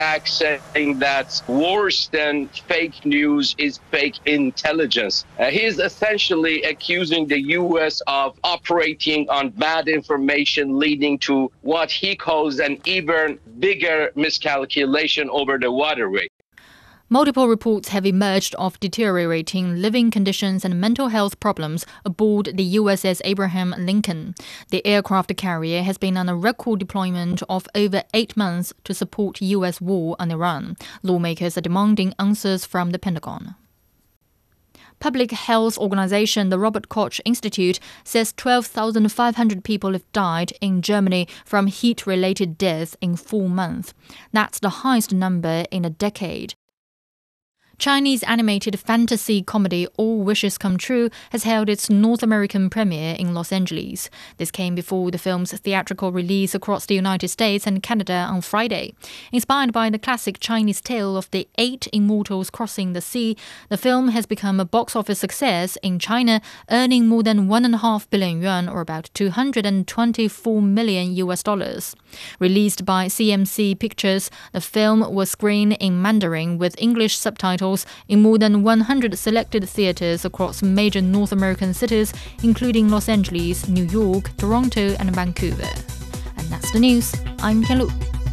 back saying that worse than fake news is fake intelligence. He is essentially accusing the U.S. of operating on bad information, leading to what he calls an even bigger miscalculation over the waterway. Multiple reports have emerged of deteriorating living conditions and mental health problems aboard the USS Abraham Lincoln. The aircraft carrier has been on a record deployment of over 8 months to support U.S. war on Iran. Lawmakers are demanding answers from the Pentagon. Public health organization the Robert Koch Institute says 12,500 people have died in Germany from heat-related deaths in 4 months. That's the highest number in a decade. Chinese animated fantasy comedy All Wishes Come True has held its North American premiere in Los Angeles. This came before the film's theatrical release across the United States and Canada on Friday. Inspired by the classic Chinese tale of the 8 immortals crossing the sea, the film has become a box office success in China, earning more than 1.5 billion yuan, or about $224 million US. Released by CMC Pictures, the film was screened in Mandarin with English subtitles in more than 100 selected theaters across major North American cities, including Los Angeles, New York, Toronto, and Vancouver. And that's the news. I'm Tianlu.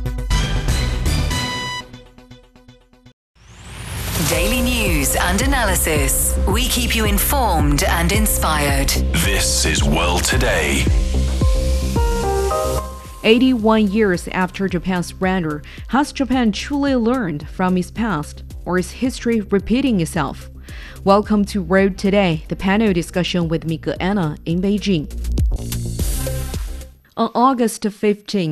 Daily news and analysis. We keep you informed and inspired. This is World Today. 81 years after Japan's surrender, has Japan truly learned from its past, or is history repeating itself? Welcome to World Today, the panel discussion with me, Anna, in Beijing. On August 15,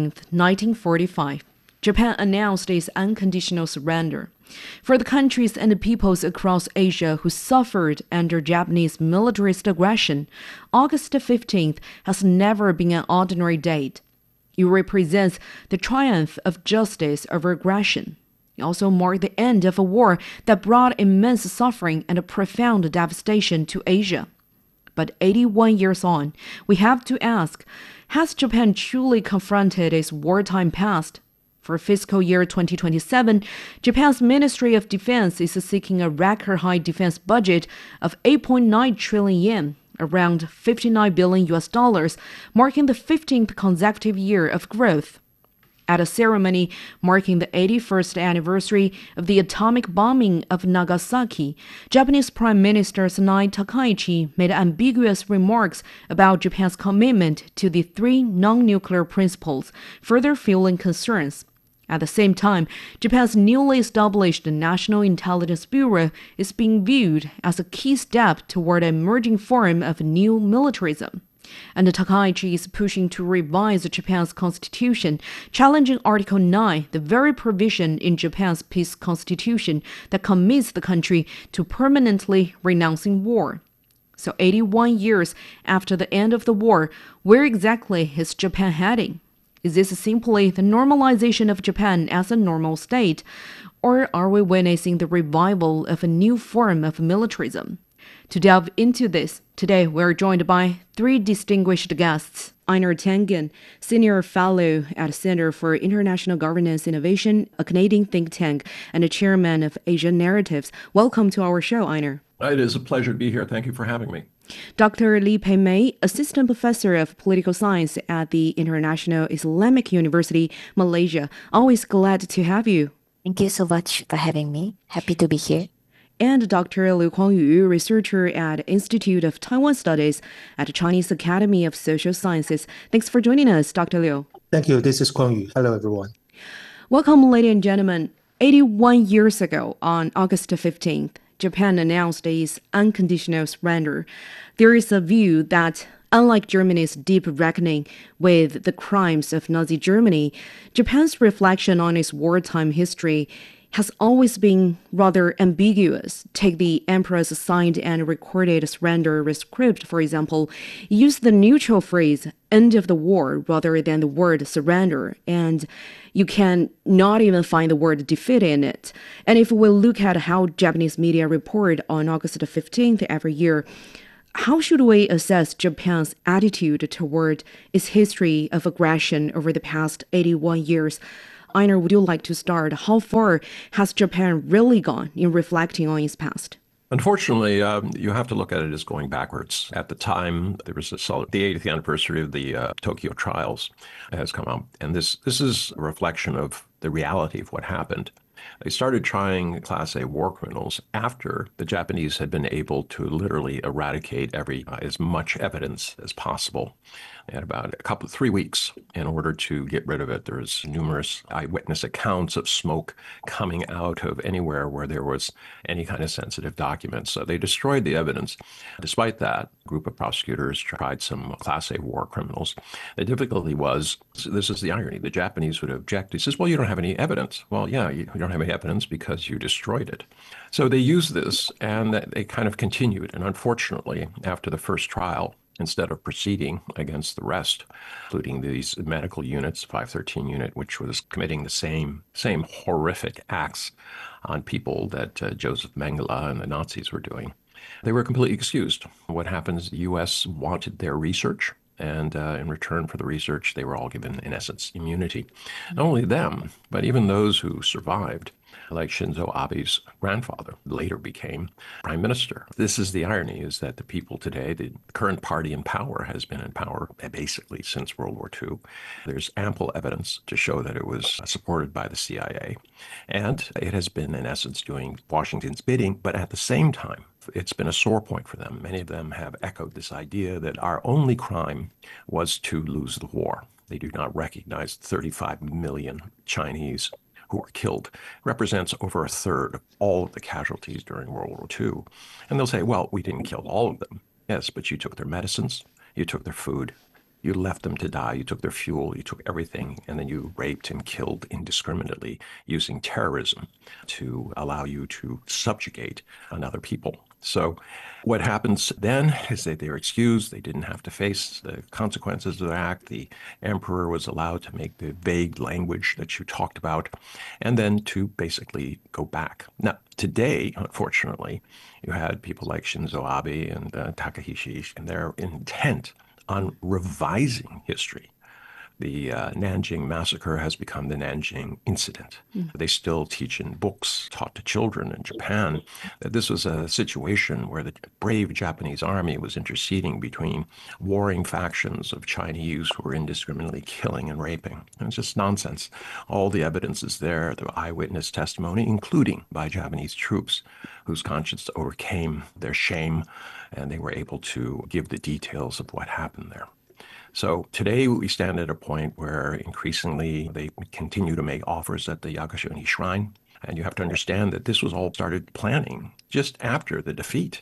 1945, Japan announced its unconditional surrender. For the countries and the peoples across Asia who suffered under Japanese militarist aggression, August 15th has never been an ordinary date. It represents the triumph of justice over aggression. It also marked the end of a war that brought immense suffering and a profound devastation to Asia. But 81 years on, we have to ask, has Japan truly confronted its wartime past? For fiscal year 2027, Japan's Ministry of Defense is seeking a record-high defense budget of 8.9 trillion yen, around $59 billion US, marking the 15th consecutive year of growth. At a ceremony marking the 81st anniversary of the atomic bombing of Nagasaki, Japanese Prime Minister Sanai Takaichi made ambiguous remarks about Japan's commitment to the 3 non-nuclear principles, further fueling concerns. At the same time, Japan's newly established National Intelligence Bureau is being viewed as a key step toward an emerging form of new militarism. And Takaichi is pushing to revise Japan's constitution, challenging Article 9, the very provision in Japan's peace constitution that commits the country to permanently renouncing war. So 81 years after the end of the war, where exactly is Japan heading? Is this simply the normalization of Japan as a normal state, or are we witnessing the revival of a new form of militarism? To delve into this, today we are joined by 3 distinguished guests. Einar Tangen, Senior Fellow at Center for International Governance Innovation, a Canadian think tank, and the Chairman of Asia Narratives. Welcome to our show, Einar. It is a pleasure to be here. Thank you for having me. Dr. Li Pei-mei, Assistant Professor of Political Science at the International Islamic University, Malaysia. Always glad to have you. Thank you so much for having me. Happy to be here. And Dr. Liu Kuangyu, researcher at Institute of Taiwan Studies at the Chinese Academy of Social Sciences. Thanks for joining us, Dr. Liu. Thank you. This is Kuangyu. Hello, everyone. Welcome, ladies and gentlemen. 81 years ago, on August 15th, Japan announced its unconditional surrender. There is a view that, unlike Germany's deep reckoning with the crimes of Nazi Germany, Japan's reflection on its wartime history has always been rather ambiguous. Take the emperor's signed and recorded surrender rescript, for example. Use the neutral phrase, end of the war, rather than the word surrender, and you can not even find the word defeat in it. And if we look at how Japanese media report on August 15th every year, how should we assess Japan's attitude toward its history of aggression over the past 81 years? Einar, would you like to start? How far has Japan really gone in reflecting on its past? Unfortunately, you have to look at it as going backwards. At the time, there was the 80th anniversary of the Tokyo trials has come out. And this is a reflection of the reality of what happened. They started trying Class A war criminals after the Japanese had been able to literally eradicate as much evidence as possible. They had about 3 weeks in order to get rid of it. There's numerous eyewitness accounts of smoke coming out of anywhere where there was any kind of sensitive documents. So they destroyed the evidence. Despite that, a group of prosecutors tried some Class A war criminals. The difficulty was, this is the irony, the Japanese would object. He says, well, you don't have any evidence. Well, yeah, you don't have any evidence because you destroyed it. So they used this and they kind of continued. And unfortunately, after the first trial, instead of proceeding against the rest, including these medical units, 513 unit, which was committing the same horrific acts on people that Joseph Mengele and the Nazis were doing, they were completely excused. What happens, the U.S. wanted their research, and in return for the research, they were all given, in essence, immunity. Not only them, but even those who survived, like Shinzo Abe's grandfather, later became prime minister. This is the irony, is that the people today, the current party in power has been in power basically since World War II. There's ample evidence to show that it was supported by the CIA. And it has been, in essence, doing Washington's bidding, but at the same time, it's been a sore point for them. Many of them have echoed this idea that our only crime was to lose the war. They do not recognize 35 million Chinese who were killed, represents over a third of all of the casualties during World War II. And they'll say, well, we didn't kill all of them. Yes, but you took their medicines, you took their food, you left them to die, you took their fuel, you took everything, and then you raped and killed indiscriminately using terrorism to allow you to subjugate another people. So what happens then is that they're excused. They didn't have to face the consequences of their act. The emperor was allowed to make the vague language that you talked about, and then to basically go back. Now, today, unfortunately, you had people like Shinzo Abe and Takaichi, and they're intent on revising history. The Nanjing massacre has become the Nanjing incident. They still teach in books taught to children in Japan that this was a situation where the brave Japanese army was interceding between warring factions of Chinese who were indiscriminately killing and raping. And it's just nonsense. All the evidence is there, the eyewitness testimony, including by Japanese troops whose conscience overcame their shame, and they were able to give the details of what happened there. So today we stand at a point where increasingly they continue to make offers at the Yakashuni Shrine. And you have to understand that this was all started planning just after the defeat.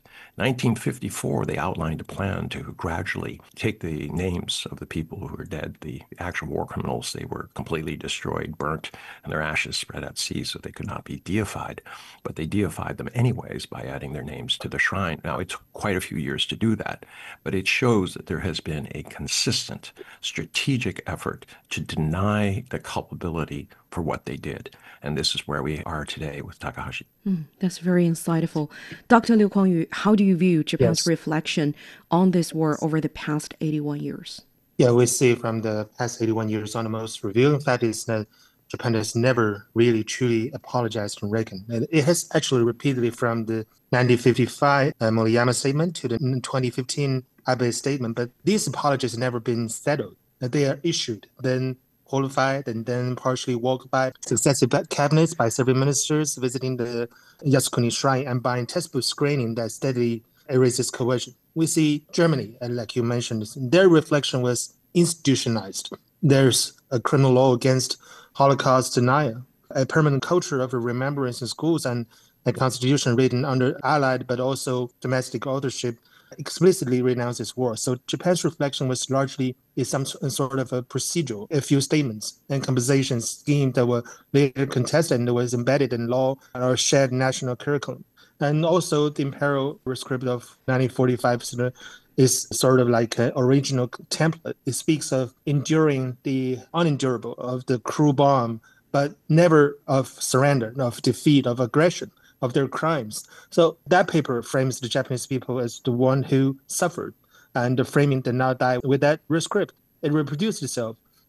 1954, they outlined a plan to gradually take the names of the people who were dead, the actual war criminals. They were completely destroyed, burnt, and their ashes spread at sea so they could not be deified. But they deified them anyways by adding their names to the shrine. Now, it took quite a few years to do that, but it shows that there has been a consistent strategic effort to deny the culpability for what they did. And this is where we are today with Takahashi. That's very insightful. Dr. Liu Kuang-yu, how do you view Japan's reflection on this war over the past 81 years? Yeah, we see from the past 81 years on, the most revealing fact is that Japan has never really truly apologized to Reagan. And it has actually repeatedly, from the 1955 Moriyama statement to the 2015 Abe statement, but these apologies have never been settled. They are issued, then qualified, and then partially walked by successive cabinets, by several ministers visiting the Yasukuni Shrine, and by textbook screening that steadily erases coercion. We see Germany, and like you mentioned, their reflection was institutionalized. There's a criminal law against Holocaust denial, a permanent culture of remembrance in schools, and a constitution written under Allied but also domestic authorship explicitly renounces war. So Japan's reflection was largely some sort of a procedural, a few statements and compensation scheme that were later contested and was embedded in law or shared national curriculum. And also the imperial rescript of 1945 is sort of like an original template. It speaks of enduring the unendurable, of the cruel bomb, but never of surrender, of defeat, of aggression, of their crimes. So that paper frames the Japanese people as the one who suffered, and the framing did not die with that rescript. It reproduced itself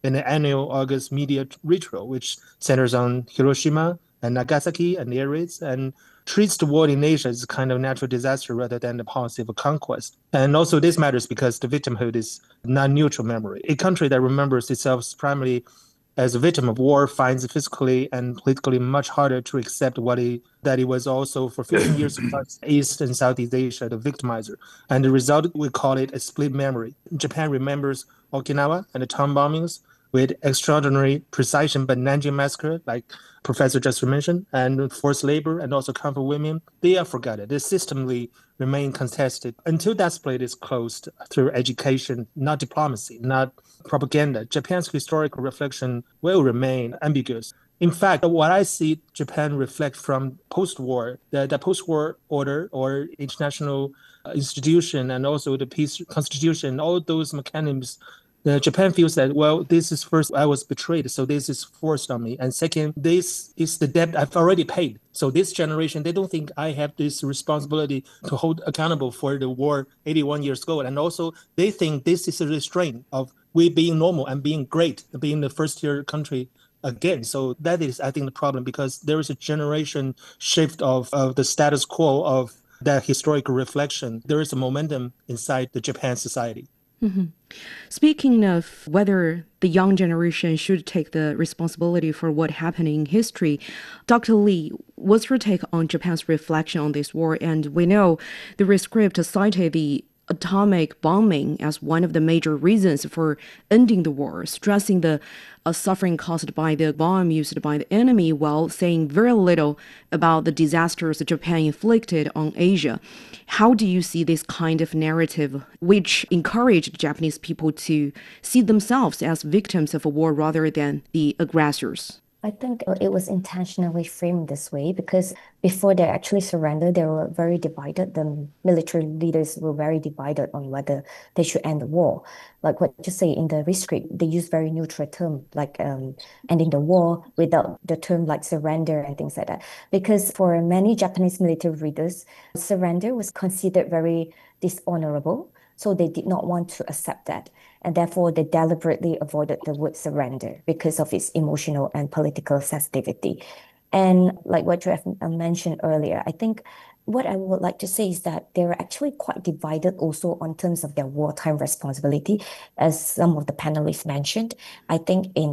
in the annual August media ritual, which centers on Hiroshima and Nagasaki and air raids, and treats the war in Asia as a kind of natural disaster rather than the policy of a conquest. And also this matters because the victimhood is non-neutral memory. A country that remembers itself primarily as a victim of war finds it physically and politically much harder to accept that it was also for 15 years across East and Southeast Asia the victimizer. And the result, we call it a split memory. Japan remembers Okinawa and the town bombings with extraordinary precision, but Nanjing massacre, like Professor just mentioned, and forced labor and also comfort women, they are forgotten. They systemically remain contested until that split is closed through education, not diplomacy, not propaganda. Japan's historical reflection will remain ambiguous. In fact, what I see Japan reflect from post-war, the post-war order or international institution and also the peace constitution, all those mechanisms, Japan feels that, well, this is first, I was betrayed, so this is forced on me. And second, this is the debt I've already paid. So this generation, they don't think I have this responsibility to hold accountable for the war 81 years ago. And also, they think this is a restraint of we being normal and being great, being the first-tier country again. So that is, I think, the problem, because there is a generation shift of the status quo of that historical reflection. There is a momentum inside the Japan society. Mm-hmm. Speaking of whether the young generation should take the responsibility for what happened in history, Dr. Lee, what's your take on Japan's reflection on this war? And we know the rescript cited the atomic bombing as one of the major reasons for ending the war, stressing the suffering caused by the bomb used by the enemy, while saying very little about the disasters Japan inflicted on Asia. How do you see this kind of narrative, which encouraged Japanese people to see themselves as victims of a war rather than the aggressors? I think it was intentionally framed this way because before they actually surrendered, they were very divided. The military leaders were very divided on whether they should end the war. Like what you say in the rescript, they use very neutral term like ending the war without the term like surrender and things like that. Because for many Japanese military leaders, surrender was considered very dishonorable. So they did not want to accept that. And therefore, they deliberately avoided the word surrender because of its emotional and political sensitivity. And like what you have mentioned earlier, I think what I would like to say is that they were actually quite divided also on terms of their wartime responsibility. As some of the panelists mentioned, I think in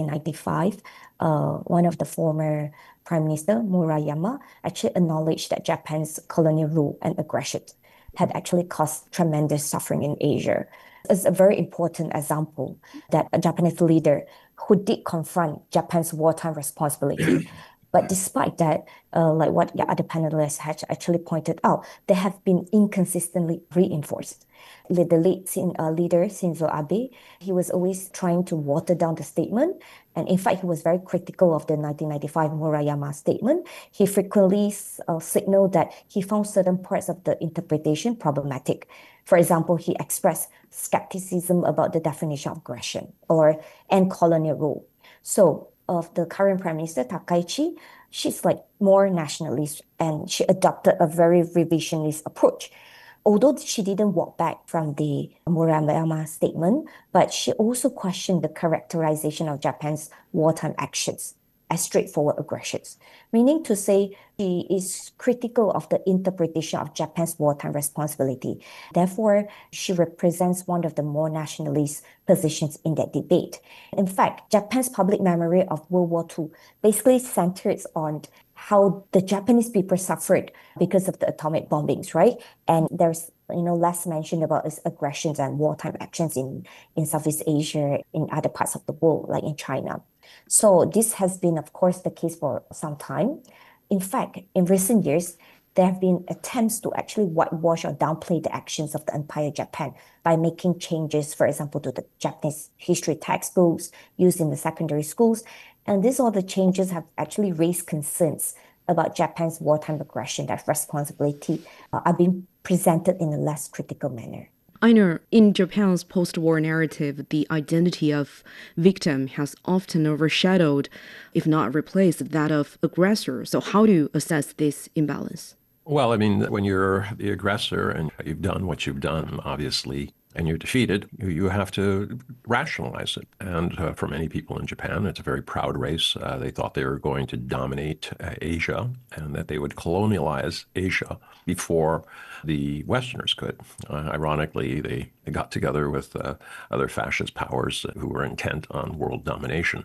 1995, one of the former Prime Minister, Murayama, actually acknowledged that Japan's colonial rule and aggression had actually caused tremendous suffering in Asia. It's a very important example that a Japanese leader who did confront Japan's wartime responsibility. But despite that, like what the other panelists had actually pointed out, they have been inconsistently reinforced. The lead leader, Shinzo Abe, he was always trying to water down the statement. And in fact, he was very critical of the 1995 Murayama statement. He frequently signaled that he found certain parts of the interpretation problematic. For example, he expressed skepticism about the definition of aggression or end colonial rule. So of the current Prime Minister, Takaichi, she's like more nationalist and she adopted a very revisionist approach. Although she didn't walk back from the Murayama statement, but she also questioned the characterization of Japan's wartime actions as straightforward aggressions, meaning to say she is critical of the interpretation of Japan's wartime responsibility. Therefore, she represents one of the more nationalist positions in that debate. In fact, Japan's public memory of World War II basically centers on how the Japanese people suffered because of the atomic bombings, right? And there's less mention about its aggressions and wartime actions in Southeast Asia, in other parts of the world, like in China. So this has been, of course, the case for some time. In fact, in recent years, there have been attempts to actually whitewash or downplay the actions of the Empire Japan by making changes, for example, to the Japanese history textbooks used in the secondary schools. And these all the changes have actually raised concerns about Japan's wartime aggression, that responsibility are being presented in a less critical manner. Einar, in Japan's post-war narrative, the identity of victim has often overshadowed, if not replaced, that of aggressor. So how do you assess this imbalance? Well, I mean, when you're the aggressor and you've done what you've done, obviously, and you're defeated, you have to rationalize it. And for many people in Japan, it's a very proud race. They thought they were going to dominate Asia and that they would colonialize Asia before the Westerners could. Ironically, they got together with other fascist powers who were intent on world domination.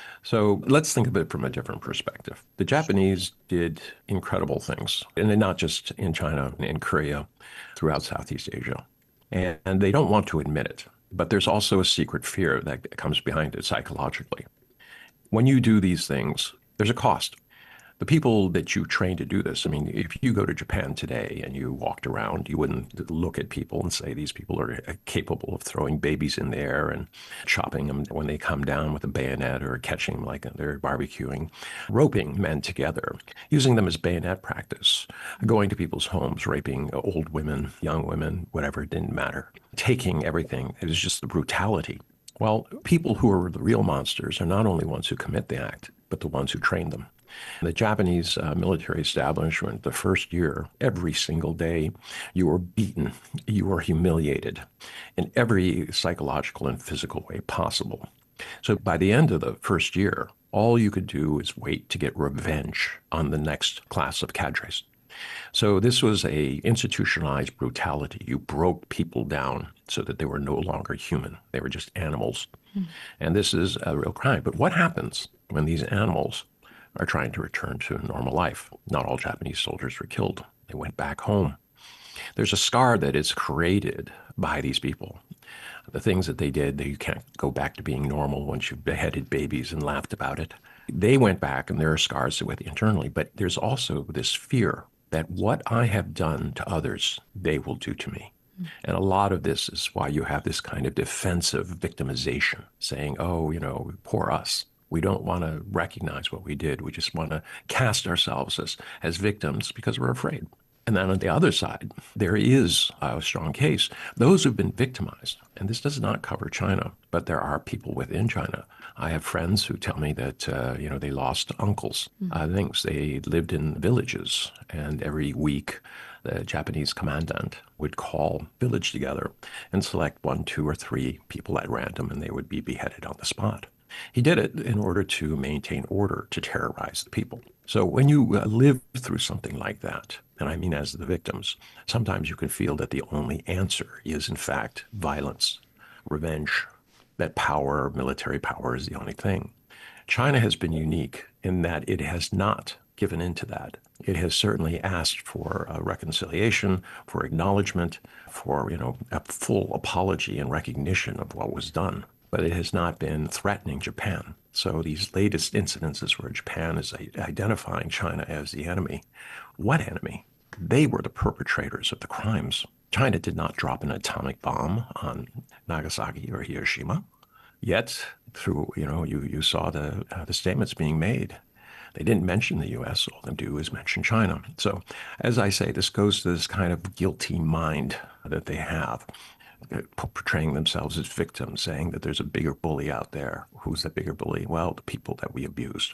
So let's think of it from a different perspective. The Japanese did incredible things, and not just in China, in Korea, throughout Southeast Asia. And they don't want to admit it. But there's also a secret fear that comes behind it psychologically. When you do these things, there's a cost. The people that you train to do this, I mean, if you go to Japan today and you walked around, you wouldn't look at people and say these people are capable of throwing babies in the air and chopping them when they come down with a bayonet, or catching them like they're barbecuing, roping men together, using them as bayonet practice, going to people's homes, raping old women, young women, whatever, it didn't matter, taking everything. It was just the brutality. Well, people who are the real monsters are not only ones who commit the act, but the ones who train them. The Japanese military establishment, the first year, every single day, you were beaten, you were humiliated in every psychological and physical way possible. So by the end of the first year, all you could do is wait to get revenge on the next class of cadres. So this was a institutionalized brutality. You broke people down so that they were no longer human. They were just animals. And this is a real crime. But what happens when these animals are trying to return to normal life? Not all Japanese soldiers were killed. They went back home. There's a scar that is created by these people. The things that they did, you can't go back to being normal once you've beheaded babies and laughed about it. They went back, and there are scars with internally, but there's also this fear that what I have done to others, they will do to me. And a lot of this is why you have this kind of defensive victimization, saying, oh, poor us. We don't want to recognize what we did. We just want to cast ourselves as victims because we're afraid. And then on the other side, there is a strong case. Those who've been victimized, and this does not cover China, but there are people within China. I have friends who tell me that, they lost uncles, things. They lived in villages, and every week the Japanese commandant would call village together and select 1, 2, or 3 people at random, and they would be beheaded on the spot. He did it in order to maintain order, to terrorize the people. So when you live through something like that, and I mean as the victims, sometimes you can feel that the only answer is, in fact, violence, revenge, that power, military power is the only thing. China has been unique in that it has not given into that. It has certainly asked for reconciliation, for acknowledgement, for a full apology and recognition of what was done. But it has not been threatening Japan. So these latest incidences where Japan is identifying China as the enemy. What enemy? They were the perpetrators of the crimes. China did not drop an atomic bomb on Nagasaki or Hiroshima. Yet, through, you saw the statements being made. They didn't mention the U.S. All they do is mention China. So, as I say, this goes to this kind of guilty mind that they have, portraying themselves as victims, saying that there's a bigger bully out there. Who's the bigger bully? Well, the people that we abused.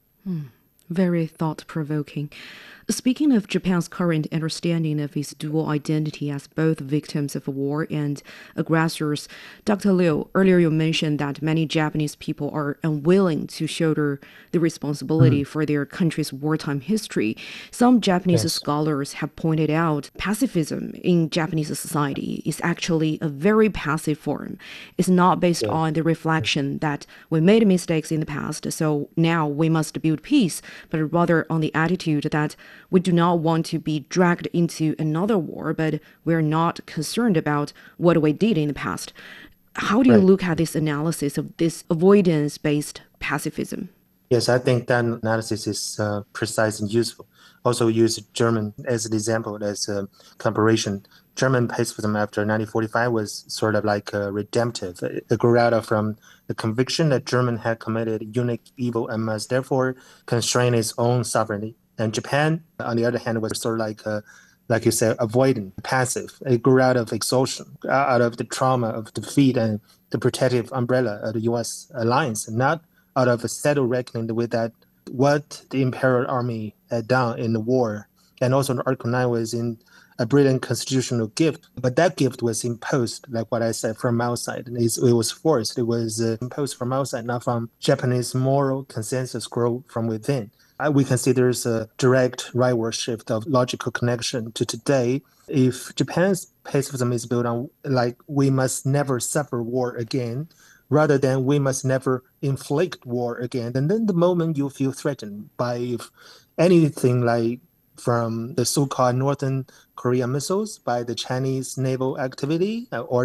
Very thought-provoking. Speaking of Japan's current understanding of its dual identity as both victims of war and aggressors, Dr. Liu, earlier you mentioned that many Japanese people are unwilling to shoulder the responsibility for their country's wartime history. Some Japanese scholars have pointed out pacifism in Japanese society is actually a very passive form. It's not based on the reflection that we made mistakes in the past, so now we must build peace, but rather on the attitude that we do not want to be dragged into another war, but we're not concerned about what we did in the past. How do you look at this analysis of this avoidance-based pacifism? Yes, I think that analysis is precise and useful. Also use German as an example, as a comparison. German pacifism after 1945 was sort of like redemptive. It grew out from the conviction that Germany had committed unique evil and must therefore constrain its own sovereignty. And Japan, on the other hand, was sort of like you said, avoidant, passive. It grew out of exhaustion, out of the trauma of defeat and the protective umbrella of the U.S. alliance, not out of a settled reckoning with that what the Imperial Army had done in the war And also Article 9 was in a brilliant constitutional gift, but that gift was imposed, like what I said, from outside. And it was forced. It was imposed from outside, not from Japanese moral consensus grow from within. We can see there's a direct rightward shift of logical connection to today. If Japan's pacifism is built on, like, we must never suffer war again, rather than we must never inflict war again, and then the moment you feel threatened by anything like from the so-called Northern Korean missiles, by the Chinese naval activity,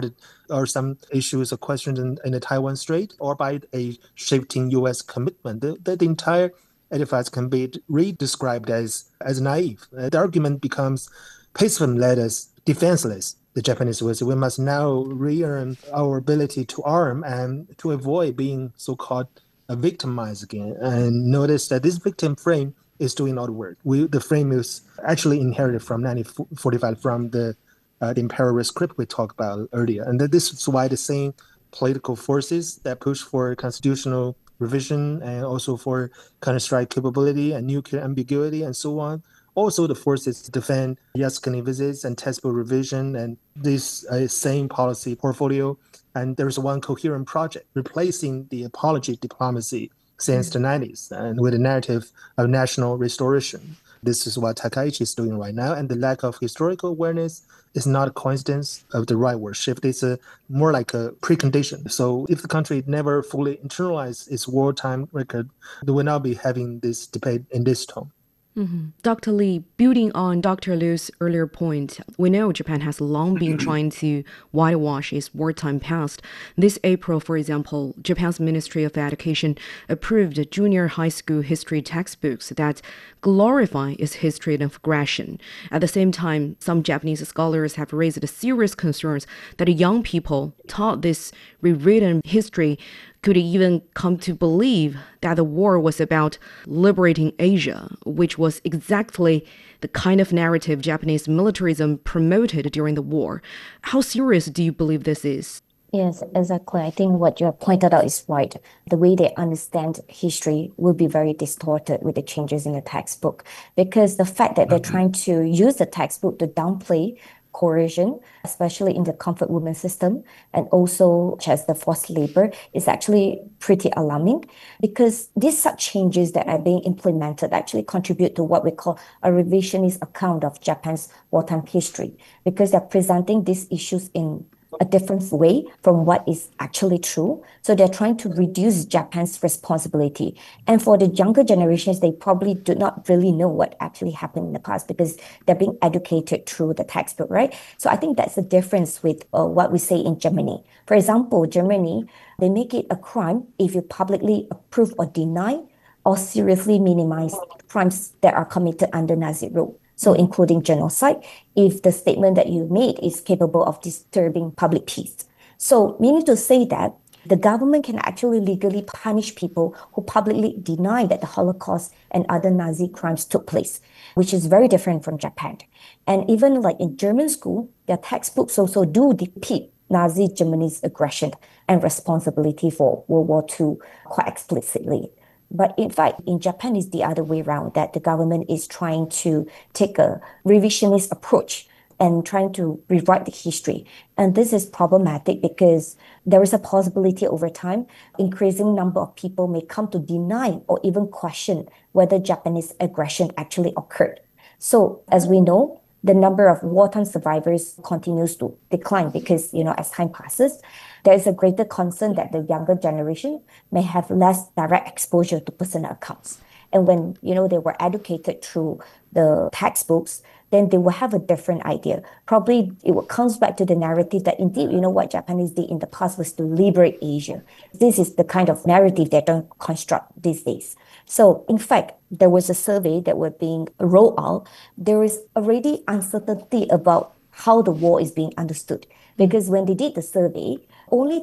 or some issues or questions in the Taiwan Strait, or by a shifting U.S. commitment, the entire edifice can be re-described as naive. The argument becomes pacifism led us defenseless. The Japanese will say we must now re-earn our ability to arm and to avoid being so-called victimized again. And notice that this victim frame is doing all the work. The frame is actually inherited from 1945 from the imperialist script we talked about earlier. And this is why the same political forces that push for constitutional revision and also for counter-strike capability and nuclear ambiguity and so on, also the forces to defend Yasukuni visits and textbook revision and this same policy portfolio. And there's one coherent project replacing the apology diplomacy since the 90s and with a narrative of national restoration. This is what Takaichi is doing right now. And the lack of historical awareness is not a coincidence of the rightward shift. It's more like a precondition. So if the country never fully internalized its wartime record, they will not be having this debate in this tone. Mm-hmm. Dr. Lee, building on Dr. Liu's earlier point, we know Japan has long been trying to whitewash its wartime past. This April, for example, Japan's Ministry of Education approved junior high school history textbooks that glorify its history of aggression. At the same time, some Japanese scholars have raised serious concerns that young people taught this rewritten history could even come to believe that the war was about liberating Asia, which was exactly the kind of narrative Japanese militarism promoted during the war. How serious do you believe this is? Yes, exactly. I think what you have pointed out is right. The way they understand history will be very distorted with the changes in the textbook, because the fact that they're trying to use the textbook to downplay coercion, especially in the comfort women system, and also as the forced labor, is actually pretty alarming, because these such changes that are being implemented actually contribute to what we call a revisionist account of Japan's wartime history, because they're presenting these issues in a different way from what is actually true. So they're trying to reduce Japan's responsibility. And for the younger generations, they probably do not really know what actually happened in the past because they're being educated through the textbook, right? So I think that's the difference with what we say in Germany. For example, Germany, they make it a crime if you publicly approve or deny or seriously minimize crimes that are committed under Nazi rule. So including genocide, if the statement that you made is capable of disturbing public peace. So meaning to say that the government can actually legally punish people who publicly deny that the Holocaust and other Nazi crimes took place, which is very different from Japan. And even like in German school, their textbooks also do depict Nazi Germany's aggression and responsibility for World War II quite explicitly. But in fact, in Japan, it's the other way around, that the government is trying to take a revisionist approach and trying to rewrite the history. And this is problematic because there is a possibility over time, increasing number of people may come to deny or even question whether Japanese aggression actually occurred. So as we know, the number of wartime survivors continues to decline because, as time passes, there is a greater concern that the younger generation may have less direct exposure to personal accounts. And when, they were educated through the textbooks, then they will have a different idea. Probably it comes back to the narrative that indeed, what Japanese did in the past was to liberate Asia. This is the kind of narrative they don't construct these days. So in fact, there was a survey that was being rolled out. There is already uncertainty about how the war is being understood. Because when they did the survey, only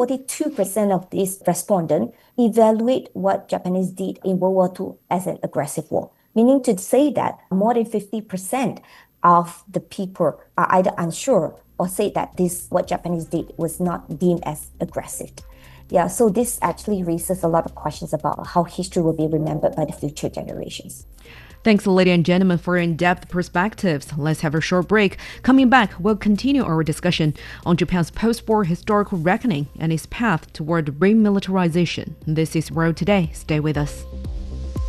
42% of these respondents evaluate what Japanese did in World War II as an aggressive war. Meaning to say that more than 50% of the people are either unsure or say that what Japanese did was not deemed as aggressive. Yeah, so this actually raises a lot of questions about how history will be remembered by the future generations. Thanks, ladies and gentlemen, for in-depth perspectives. Let's have a short break. Coming back, we'll continue our discussion on Japan's post-war historical reckoning and its path toward remilitarization. This is World Today. Stay with us.